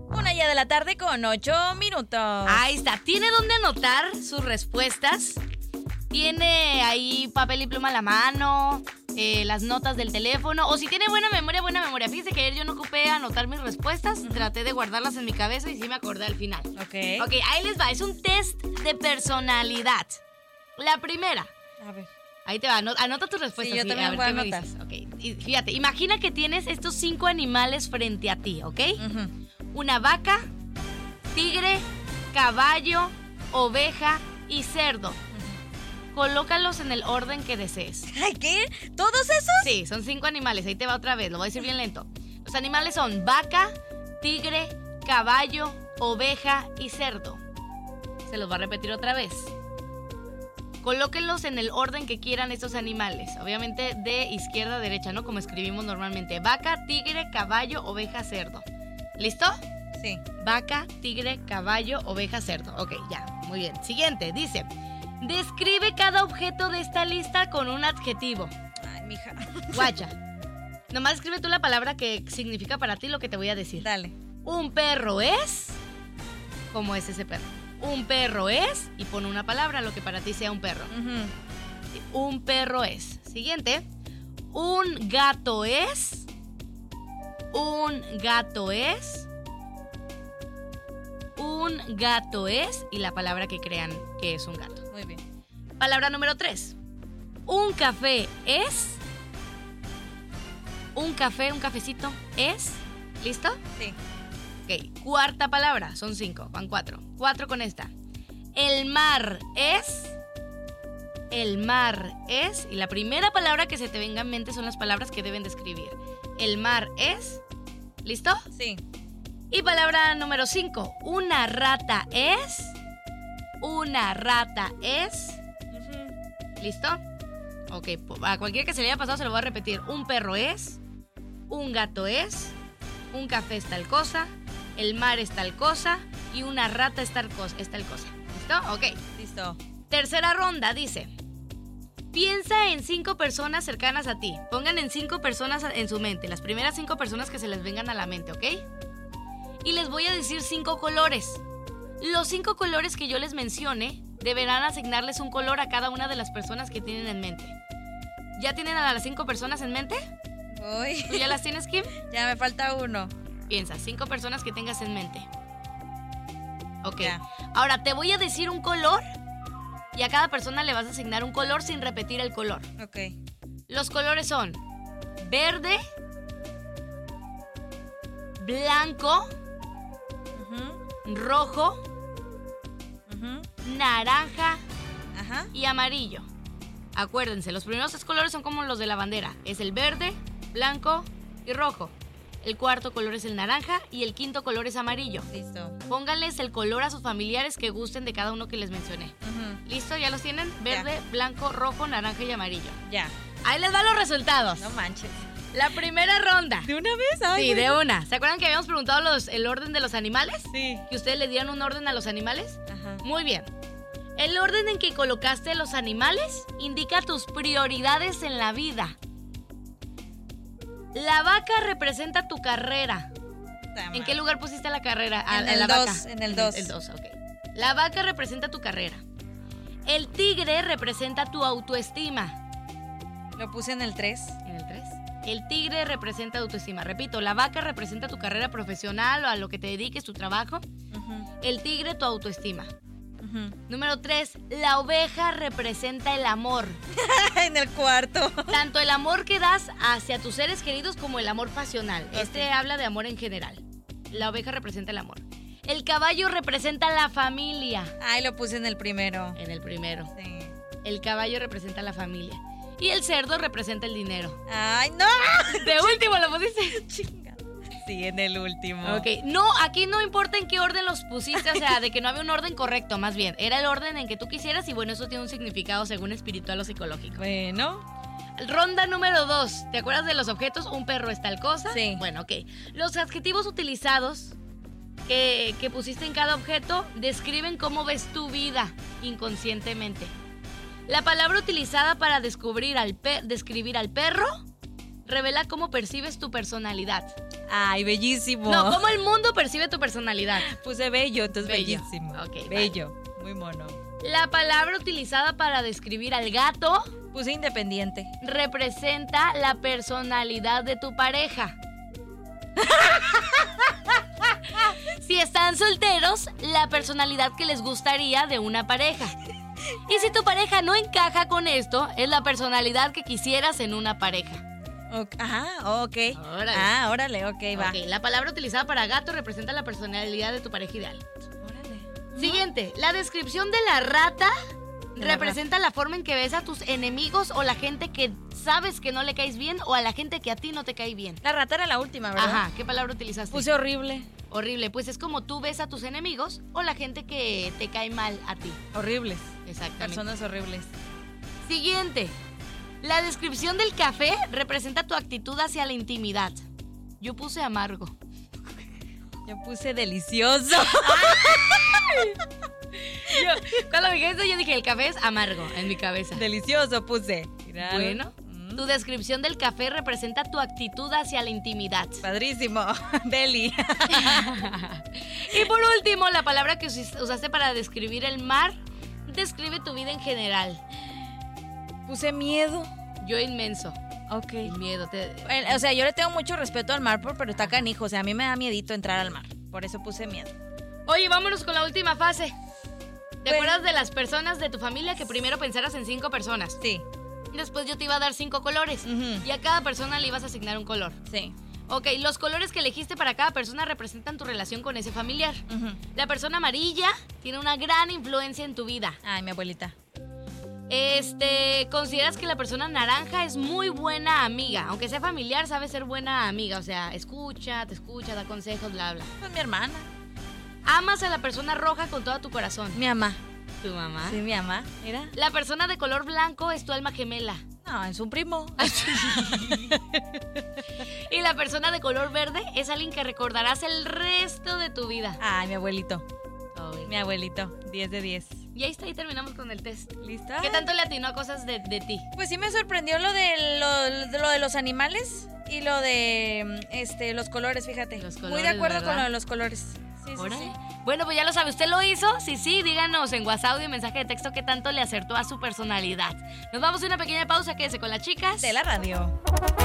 1 de la tarde con 8 minutos. Ahí está. ¿Tiene dónde anotar sus respuestas? ¿Tiene ahí papel y pluma a la mano? Las notas del teléfono. O si tiene buena memoria. Fíjense que ayer yo no ocupé anotar mis respuestas. Traté de guardarlas en mi cabeza y sí me acordé al final. Ok, ahí les va. Es un test de personalidad. La primera. A ver. Ahí te va. Anota tus respuestas. Sí, yo también voy a anotar. Okay. Y fíjate, imagina que tienes estos 5 animales frente a ti, ¿ok? Una vaca, tigre, caballo, oveja y cerdo. Colócalos en el orden que desees. ¿Ay, qué? ¿Todos esos? Sí, son 5 animales. Ahí te va otra vez. Lo voy a decir bien lento. Los animales son vaca, tigre, caballo, oveja y cerdo. Se los va a repetir otra vez. Colóquenlos en el orden que quieran estos animales. Obviamente de izquierda a derecha, ¿no? Como escribimos normalmente. Vaca, tigre, caballo, oveja, cerdo. ¿Listo? Sí. Vaca, tigre, caballo, oveja, cerdo. Ok, ya. Muy bien. Siguiente. Dice... Describe cada objeto de esta lista con un adjetivo. Ay, mija. Guacha. Nomás escribe tú la palabra que significa para ti lo que te voy a decir. Dale. Un perro es... ¿Cómo es ese perro? Un perro es... Y pon una palabra, lo que para ti sea un perro. Un perro es. Siguiente. Un gato es... Un gato es... Un gato es... Y la palabra que crean que es un gato. Muy bien. Palabra número 3. Un café es... Un café, un cafecito es... ¿Listo? Sí. Ok, cuarta palabra. Son 5, van 4. 4 con esta. El mar es... El mar es... Y la primera palabra que se te venga en mente son las palabras que deben de escribir. El mar es... ¿Listo? Sí. Y palabra número 5. Una rata es... Una rata es... ¿Listo? Ok, a cualquiera que se le haya pasado se lo voy a repetir. Un perro es... Un gato es... Un café es tal cosa... El mar es tal cosa... Y una rata es tal cosa. ¿Listo? Ok. Listo. Tercera ronda, dice... Piensa en 5 personas cercanas a ti. Pongan en 5 personas en su mente. Las primeras 5 personas que se les vengan a la mente, ¿ok? Y les voy a decir 5 colores. Los 5 colores que yo les mencione deberán asignarles un color a cada una de las personas que tienen en mente. ¿Ya tienen a las 5 personas en mente? Voy. ¿Tú ya las tienes, Kim? Ya me falta uno. Piensa, 5 personas que tengas en mente. Ok. Ya. Ahora te voy a decir un color y a cada persona le vas a asignar un color sin repetir el color. Ok. Los colores son verde, blanco, rojo, naranja y amarillo. Acuérdense, los primeros 3 colores son como los de la bandera. Es el verde, blanco y rojo. El cuarto color es el naranja y el quinto color es amarillo. Listo. Pónganles el color a sus familiares que gusten de cada uno que les mencioné. ¿Listo? ¿Ya los tienen? Verde, blanco, rojo, naranja y amarillo. Ya. Ahí les van los resultados. No manches. La primera ronda. ¿De una vez? Ay, Sí, güey. de una. ¿Se acuerdan que habíamos preguntado el orden de los animales? Sí. ¿Que ustedes le dieron un orden a los animales? Ajá. Muy bien. El orden en que colocaste los animales indica tus prioridades en la vida. La vaca representa tu carrera. ¿En qué lugar pusiste la carrera? En el la 2, vaca. en el 2. El 2, ok. La vaca representa tu carrera. El tigre representa tu autoestima. Lo puse en el 3. En el 3. El tigre representa autoestima. Repito, la vaca representa tu carrera profesional o a lo que te dediques, tu trabajo. El tigre, tu autoestima. Número 3, la oveja representa el amor. En el 4. Tanto el amor que das hacia tus seres queridos como el amor pasional. Este habla de amor en general. La oveja representa el amor. El caballo representa la familia. Ay, lo puse en el primero. En el primero. Sí. El caballo representa la familia. Y el cerdo representa el dinero. Ay, no. De último lo pusiste. Chinga. Sí, en el último. Ok, no, aquí no importa en qué orden los pusiste, o sea, de que no había un orden correcto, más bien. Era el orden en que tú quisieras y bueno, eso tiene un significado según espiritual o psicológico. Bueno. Ronda número 2. ¿Te acuerdas de los objetos? Un perro es tal cosa. Sí. Bueno, ok. Los adjetivos utilizados que pusiste en cada objeto describen cómo ves tu vida inconscientemente. La palabra utilizada para describir al perro revela cómo percibes tu personalidad. Ay, bellísimo. No, ¿cómo el mundo percibe tu personalidad? Puse bello, entonces Bello. bellísimo. Ok, bello, muy mono. La palabra utilizada para describir al gato Puse independiente. representa la personalidad de tu pareja. Si están solteros, la personalidad que les gustaría de una pareja. Y si tu pareja no encaja con esto, es la personalidad que quisieras en una pareja. Ajá, ok. Órale. Ah, órale, ok, va. Ok, la palabra utilizada para gato representa la personalidad de tu pareja ideal. Órale. Siguiente, la descripción de la rata De la representa la forma en que ves a tus enemigos o la gente que sabes que no le caes bien o a la gente que a ti no te cae bien. La rata era la última, ¿verdad? Ajá, ¿qué palabra utilizaste? Puse horrible. Horrible, pues es como tú ves a tus enemigos o la gente que te cae mal a ti. Horribles. Exactamente. Personas horribles. Siguiente. La descripción del café representa tu actitud hacia la intimidad. Yo puse amargo. Yo puse delicioso. Cuando me dije eso, yo dije, el café es amargo en mi cabeza. Delicioso puse. Mira. Bueno, tu descripción del café representa tu actitud hacia la intimidad. Padrísimo. Deli. Y por último, la palabra que usaste para describir el mar describe tu vida en general. Puse miedo. Yo inmenso. Ok. Miedo. O sea, yo le tengo mucho respeto al mar, pero está canijo. O sea, a mí me da miedito entrar al mar. Por eso puse miedo. Oye, vámonos con la última fase. ¿Te Bueno. acuerdas de las personas de tu familia que primero pensaras en 5 personas? Sí. Después yo te iba a dar 5 colores. Ujú. Y a cada persona le ibas a asignar un color. Sí. Ok, los colores que elegiste para cada persona representan tu relación con ese familiar. Ujú. La persona amarilla tiene una gran influencia en tu vida. Ay, mi abuelita. Consideras que la persona naranja es muy buena amiga. Aunque sea familiar, sabe ser buena amiga. O sea, te escucha, da consejos, bla, bla. Pues mi hermana. Amas a la persona roja con todo tu corazón. Mi mamá. ¿Tu mamá? Sí, mi mamá. Mira. La persona de color blanco es tu alma gemela. No, es un primo. Y la persona de color verde es alguien que recordarás el resto de tu vida. Ay, mi abuelito. Oh, Mi abuelito. 10 de 10. y ahí está, ahí terminamos con el test. ¿Listo? ¿Qué tanto le atinó a cosas de ti? Pues sí me sorprendió lo de los animales y lo de los colores, fíjate. Los Muy colores, de acuerdo ¿verdad? con lo de los colores. Sí, sí, Órale. sí. Bueno, pues ya lo sabe, ¿usted lo hizo? Sí, sí, díganos en WhatsApp y mensaje de texto qué tanto le acertó a su personalidad. Nos vamos a una pequeña pausa, quédese con las chicas De la radio.